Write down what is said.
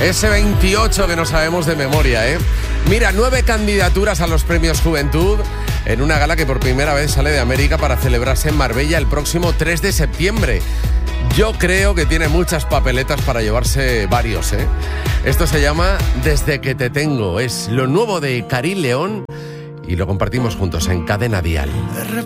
Ese 28 que no sabemos de memoria, ¿eh? Mira, 9 candidaturas a los Premios Juventud en una gala que por primera vez sale de América para celebrarse en Marbella el próximo 3 de septiembre. Yo creo que tiene muchas papeletas para llevarse varios, ¿eh? Esto se llama Desde que te tengo. Es lo nuevo de Karin León y lo compartimos juntos en Cadena Dial.